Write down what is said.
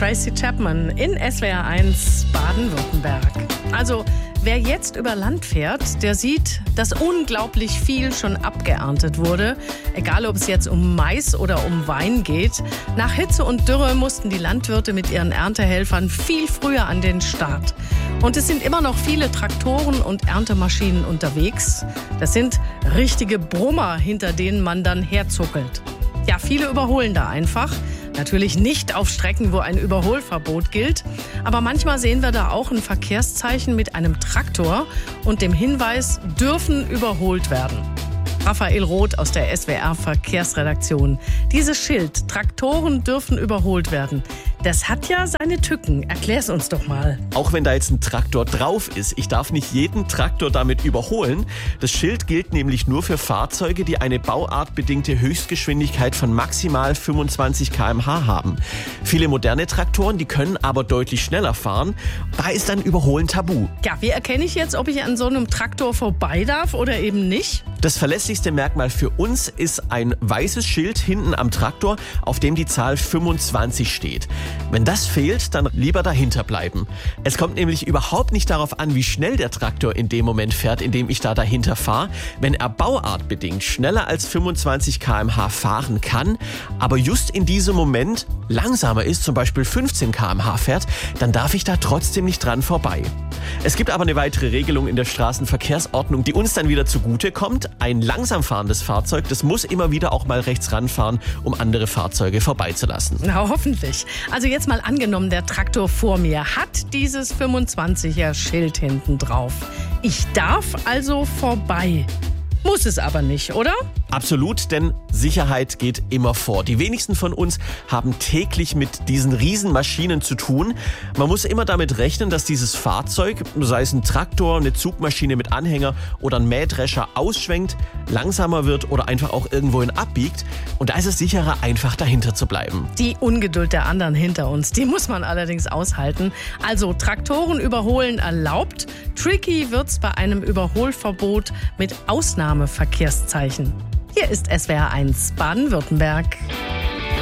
Tracy Chapman in SWR 1 Baden-Württemberg. Also, wer jetzt über Land fährt, der sieht, dass unglaublich viel schon abgeerntet wurde. Egal, ob es jetzt um Mais oder um Wein geht. Nach Hitze und Dürre mussten die Landwirte mit ihren Erntehelfern viel früher an den Start. Und es sind immer noch viele Traktoren und Erntemaschinen unterwegs. Das sind richtige Brummer, hinter denen man dann herzuckelt. Ja, viele überholen da einfach. Natürlich nicht auf Strecken, wo ein Überholverbot gilt. Aber manchmal sehen wir da auch ein Verkehrszeichen mit einem Traktor und dem Hinweis, dürfen überholt werden. Raphael Roth aus der SWR Verkehrsredaktion. Dieses Schild, Traktoren dürfen überholt werden, das hat ja seine Tücken. Erklär's uns doch mal. Auch wenn da jetzt ein Traktor drauf ist, ich darf nicht jeden Traktor damit überholen. Das Schild gilt nämlich nur für Fahrzeuge, die eine bauartbedingte Höchstgeschwindigkeit von maximal 25 km/h haben. Viele moderne Traktoren, die können aber deutlich schneller fahren. Da ist dann Überholen tabu. Ja, wie erkenne ich jetzt, ob ich an so einem Traktor vorbei darf oder eben nicht? Das verlässlichste Merkmal für uns ist ein weißes Schild hinten am Traktor, auf dem die Zahl 25 steht. Wenn das fehlt, dann lieber dahinter bleiben. Es kommt nämlich überhaupt nicht darauf an, wie schnell der Traktor in dem Moment fährt, in dem ich da dahinter fahre. Wenn er bauartbedingt schneller als 25 km/h fahren kann, aber just in diesem Moment langsamer ist, zum Beispiel 15 km/h fährt, dann darf ich da trotzdem nicht dran vorbei. Es gibt aber eine weitere Regelung in der Straßenverkehrsordnung, die uns dann wieder zugute kommt. Ein langsam fahrendes Fahrzeug, das muss immer wieder auch mal rechts ranfahren, um andere Fahrzeuge vorbeizulassen. Na, hoffentlich. Also jetzt mal angenommen, der Traktor vor mir hat dieses 25er-Schild hinten drauf. Ich darf also vorbei. Muss es aber nicht, oder? Absolut, denn Sicherheit geht immer vor. Die wenigsten von uns haben täglich mit diesen Riesenmaschinen zu tun. Man muss immer damit rechnen, dass dieses Fahrzeug, sei es ein Traktor, eine Zugmaschine mit Anhänger oder ein Mähdrescher, ausschwenkt, langsamer wird oder einfach auch irgendwohin abbiegt. Und da ist es sicherer, einfach dahinter zu bleiben. Die Ungeduld der anderen hinter uns, die muss man allerdings aushalten. Also Traktoren überholen erlaubt. Tricky wird's bei einem Überholverbot mit Ausnahmeverkehrszeichen. Hier ist SWR 1 Baden-Württemberg.